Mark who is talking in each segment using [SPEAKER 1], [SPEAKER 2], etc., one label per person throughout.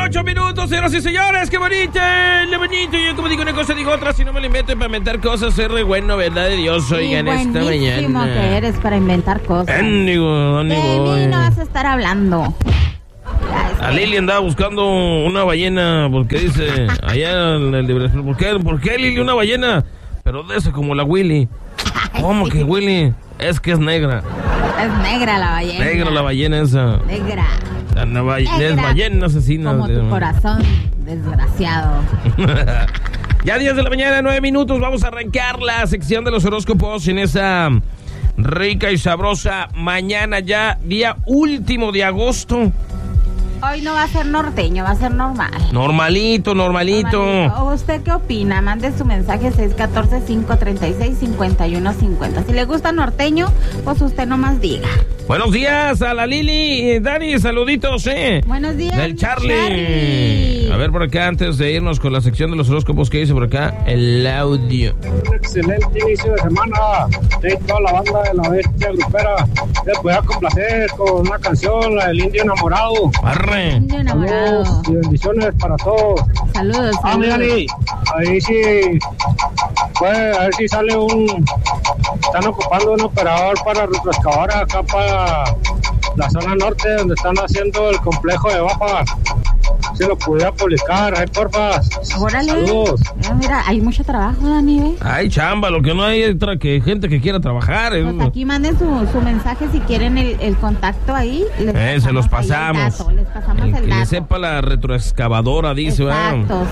[SPEAKER 1] 8 minutos, señoras y señores. ¡Qué bonito! ¡Qué bonito! Yo como digo una cosa, digo otra. Si no me lo invento para inventar cosas, es re bueno, ¿verdad de Dios? Oigan, esta
[SPEAKER 2] buenísimo
[SPEAKER 1] mañana.
[SPEAKER 2] que eres para inventar cosas.
[SPEAKER 1] De mí
[SPEAKER 2] no vas a estar hablando.
[SPEAKER 1] A Lili andaba buscando una ballena, porque dice, allá en el libre. ¿Por qué Lili una ballena? Pero de esa como la Willy. ¿Cómo que Willy? Es que es negra.
[SPEAKER 2] Es negra la ballena.
[SPEAKER 1] Negra la ballena esa.
[SPEAKER 2] Negra.
[SPEAKER 1] Es ballena asesina.
[SPEAKER 2] Como tu corazón, desgraciado.
[SPEAKER 1] Ya 10 de la mañana, 9 minutos. Vamos a arrancar la sección de los horóscopos en esa rica y sabrosa mañana, ya día último de agosto.
[SPEAKER 2] Hoy no va a ser norteño, va a ser normal.
[SPEAKER 1] Normalito.
[SPEAKER 2] ¿Usted qué opina? Mande su mensaje 614-536-5150. Si le gusta norteño, pues usted nomás diga.
[SPEAKER 1] Buenos días a la Lili. Dani, saluditos,
[SPEAKER 2] Buenos días,
[SPEAKER 1] del Charlie. A ver por acá, antes de irnos con la sección de los horóscopos, ¿qué dice por acá? El audio.
[SPEAKER 3] Un excelente inicio de semana. De toda la banda de la bestia grupera. Les voy a complacer con una canción, la del Indio Enamorado.
[SPEAKER 1] Arre.
[SPEAKER 2] Indio enamorado.
[SPEAKER 3] Saludos y bendiciones para todos.
[SPEAKER 2] Saludos.
[SPEAKER 3] Mi Dani, ahí sí, pues, a ver si sale están ocupando un operador para retroexcavar acá para la zona norte, donde están haciendo el complejo de Baja. Si lo pudiera publicar, ahí porfa.
[SPEAKER 2] Órale.
[SPEAKER 3] Saludos.
[SPEAKER 2] Mira, hay mucho trabajo, Dani,
[SPEAKER 1] Ay, chamba, lo que no hay es que gente que quiera trabajar.
[SPEAKER 2] Pues aquí manden su mensaje si quieren el contacto ahí.
[SPEAKER 1] Se los pasamos.
[SPEAKER 2] Les pasamos el dato.
[SPEAKER 1] Que le sepa la retroexcavadora, dice.
[SPEAKER 2] Exacto,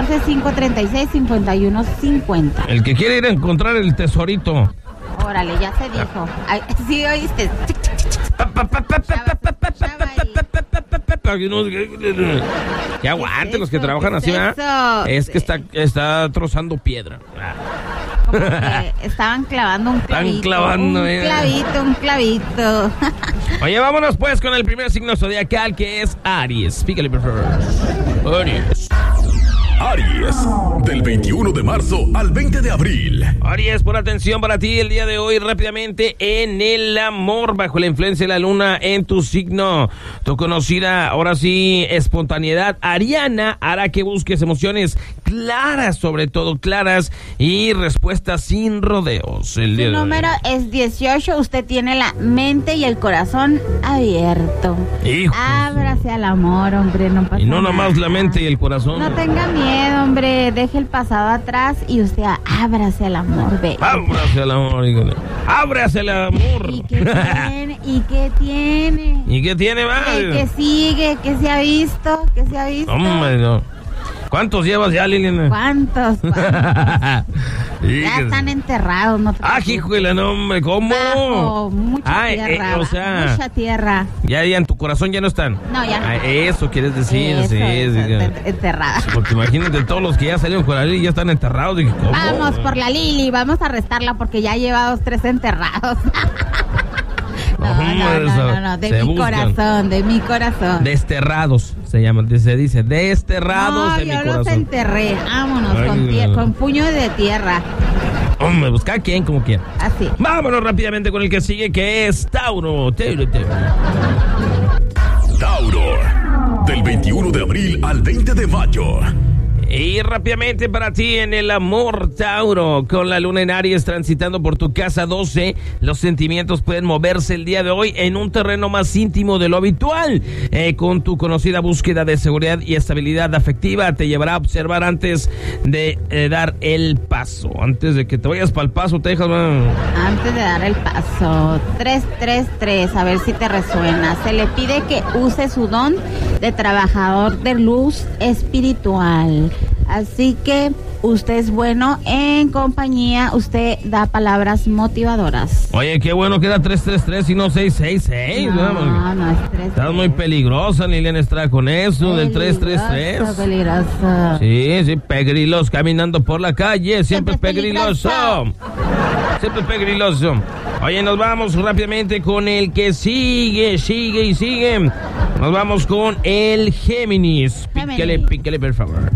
[SPEAKER 2] 614-536-5150.
[SPEAKER 1] El que quiere ir a encontrar el tesorito.
[SPEAKER 2] Órale, ya se dijo. Ay, sí, oíste.
[SPEAKER 1] Ya aguante los que trabajan así, ¿verdad? Es que está trozando piedra.
[SPEAKER 2] Como que estaban clavando un clavito.
[SPEAKER 1] Están clavando,
[SPEAKER 2] un clavito.
[SPEAKER 1] Oye, vámonos pues con el primer signo zodiacal, que es Aries. Pícale, por favor.
[SPEAKER 4] Aries, del 21 de marzo al 20 de abril.
[SPEAKER 1] Aries, por atención para ti el día de hoy, rápidamente en el amor, bajo la influencia de la luna en tu signo. Tu conocida, ahora sí, espontaneidad ariana hará que busques emociones claras, sobre todo claras, y respuestas sin rodeos. El día
[SPEAKER 2] Su número es 18, usted tiene la mente y el corazón abierto.
[SPEAKER 1] Hijo.
[SPEAKER 2] Ábrase al amor, hombre, no pasa nada.
[SPEAKER 1] Y no nomás la mente y el corazón.
[SPEAKER 2] No tenga miedo, hombre, deje el pasado atrás y usted ábrase al amor, ve.
[SPEAKER 1] Ábrase al amor, híjole. Ábrase al amor.
[SPEAKER 2] ¿Y qué tiene? ¿Y qué tiene?
[SPEAKER 1] ¿Y qué tiene más?
[SPEAKER 2] ¿Qué sigue? ¿Qué se ha visto? ¿Qué se ha visto?
[SPEAKER 1] Hombre, no. ¿Cuántos llevas ya, Liliana?
[SPEAKER 2] ¿Cuántos? Ya están enterrados, no te preocupes.
[SPEAKER 1] Híjole, no, hombre, ¿cómo?
[SPEAKER 2] Mucha tierra, mucha tierra.
[SPEAKER 1] Ya en tu corazón ya no están.
[SPEAKER 2] No, ya no.
[SPEAKER 1] Eso quieres decir,
[SPEAKER 2] eso,
[SPEAKER 1] sí.
[SPEAKER 2] Enterrada.
[SPEAKER 1] Porque imagínate, todos los que ya salieron con la Lili ya están enterrados. Dije, ¿cómo?
[SPEAKER 2] Vamos por la Lili, vamos a arrestarla porque ya lleva 3 enterrados. No, de mi corazón.
[SPEAKER 1] Desterrados se llaman, se dice, desterrados de mi corazón.
[SPEAKER 2] No, yo los enterré, vámonos, con puño de tierra.
[SPEAKER 1] Hombre, busca a quien como quiera.
[SPEAKER 2] Así.
[SPEAKER 1] Vámonos rápidamente con el que sigue, que es Tauro.
[SPEAKER 4] Tauro, del 21 de abril al 20 de mayo.
[SPEAKER 1] Y rápidamente para ti en el amor, Tauro, con la luna en Aries transitando por tu casa 12, los sentimientos pueden moverse el día de hoy en un terreno más íntimo de lo habitual. Con tu conocida búsqueda de seguridad y estabilidad afectiva te llevará a observar antes de dar el paso. Antes de que te vayas para el paso, te dejas...
[SPEAKER 2] Antes de dar el paso, 333, a ver si te resuena. Se le pide que use su don de trabajador de luz espiritual. Así que usted es bueno en compañía, usted da palabras motivadoras.
[SPEAKER 1] Oye, qué bueno que era 333 y no 666.
[SPEAKER 2] No es 333.
[SPEAKER 1] Estás muy peligrosa, Liliana Estrada, con eso del 333.
[SPEAKER 2] Peligroso.
[SPEAKER 1] Sí, pegrilos caminando por la calle, siempre pegriloso. Siempre pegriloso. Oye, nos vamos rápidamente con el que sigue. Nos vamos con el Géminis. Pícale, por favor.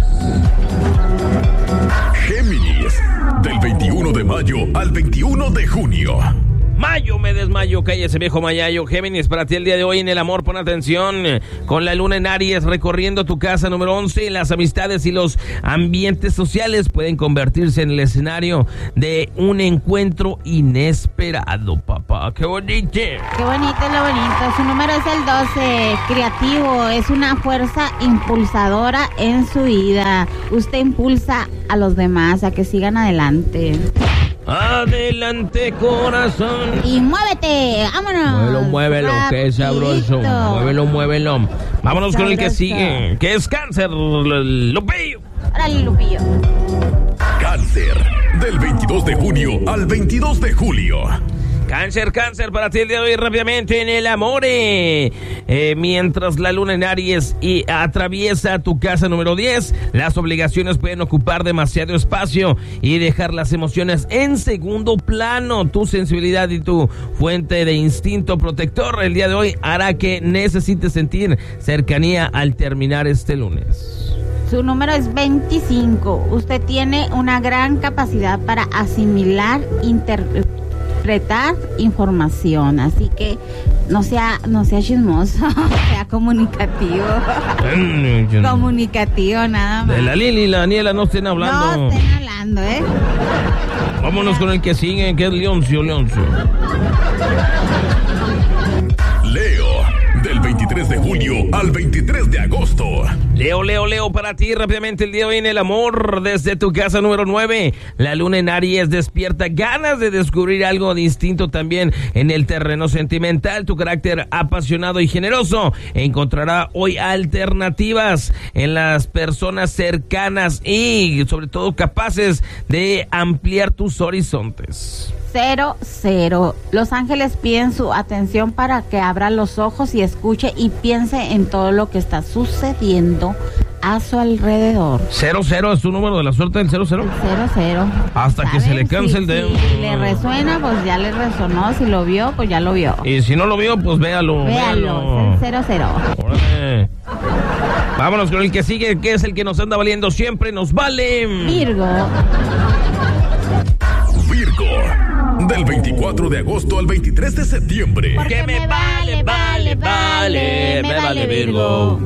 [SPEAKER 4] Géminis, del 21 de mayo al 21 de junio.
[SPEAKER 1] Mayo, me desmayo, cállese viejo mayayo. Géminis, para ti el día de hoy en el amor, pon atención. Con la luna en Aries recorriendo tu casa número 11, las amistades y los ambientes sociales pueden convertirse en el escenario de un encuentro inesperado, papá. ¡Qué bonito!
[SPEAKER 2] Qué bonito, lo bonito. Su número es el 12. Creativo, es una fuerza impulsadora en su vida. Usted impulsa a los demás a que sigan adelante.
[SPEAKER 1] Adelante, corazón.
[SPEAKER 2] Y muévete, vámonos.
[SPEAKER 1] Muévelo, que es sabroso. Muévelo. Vámonos con el que sigue, que es Cáncer, Lupillo.
[SPEAKER 2] Órale, Lupillo.
[SPEAKER 4] Cáncer, del 22 de junio al 22 de julio.
[SPEAKER 1] Cáncer, para ti el día de hoy rápidamente en el amor. Mientras la luna en Aries y atraviesa tu casa número 10, las obligaciones pueden ocupar demasiado espacio y dejar las emociones en segundo plano. Tu sensibilidad y tu fuente de instinto protector el día de hoy hará que necesites sentir cercanía al terminar este lunes.
[SPEAKER 2] Su número es 25. Usted tiene una gran capacidad para asimilar, interpretar información, así que no sea chismoso, sea comunicativo. Comunicativo nada más.
[SPEAKER 1] De la Lili y la Daniela no estén hablando.
[SPEAKER 2] No estén hablando,
[SPEAKER 1] Vámonos con el que sigue, que es Leoncio.
[SPEAKER 4] Leo, del 23 de julio al 23 de agosto.
[SPEAKER 1] Leo, para ti rápidamente el día de hoy en el amor, desde tu casa número 9, la luna en Aries despierta ganas de descubrir algo distinto también en el terreno sentimental. Tu carácter apasionado y generoso encontrará hoy alternativas en las personas cercanas y sobre todo capaces de ampliar tus horizontes.
[SPEAKER 2] 00. Los ángeles piden su atención para que abra los ojos y escuche y piense en todo lo que está sucediendo a su alrededor.
[SPEAKER 1] 00 es tu número de la suerte, del 00.
[SPEAKER 2] 00.
[SPEAKER 1] Hasta que se le canse el dedo.
[SPEAKER 2] Si le resuena, pues ya le resonó. Si lo vio, pues ya lo vio.
[SPEAKER 1] Y si no lo vio, pues véalo.
[SPEAKER 2] Es el 00.
[SPEAKER 1] Órale. Vámonos con el que sigue, que es el que nos anda valiendo siempre. Nos vale
[SPEAKER 2] Virgo,
[SPEAKER 4] del 24 de agosto al 23 de septiembre.
[SPEAKER 2] porque me vale Virgo.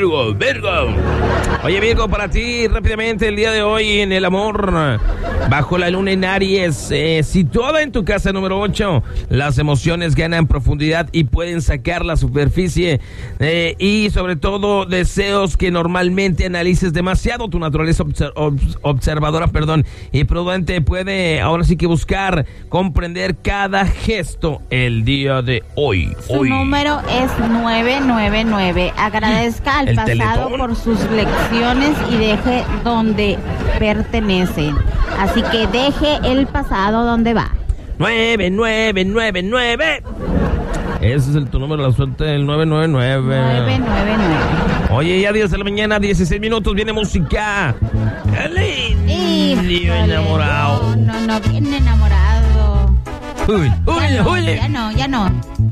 [SPEAKER 1] Oye, Virgo, para ti rápidamente el día de hoy en el amor, bajo la luna en Aries, situada en tu casa número 8, las emociones ganan profundidad y pueden sacar la superficie y sobre todo deseos que normalmente analices demasiado. Tu naturaleza observadora, y prudente puede ahora sí que buscar comprender cada gesto el día de hoy.
[SPEAKER 2] Su número es 999. Agradezca al pasado
[SPEAKER 1] Teletón
[SPEAKER 2] por sus lecciones y deje donde pertenecen. Así que deje el pasado donde va.
[SPEAKER 1] 9999. Ese es tu número de la suerte, el 999.
[SPEAKER 2] 999.
[SPEAKER 1] Oye, ya 10 de la mañana, 16 minutos, viene música. Lindo enamorado.
[SPEAKER 2] No, bien enamorado.
[SPEAKER 1] Uy.
[SPEAKER 2] Ya no.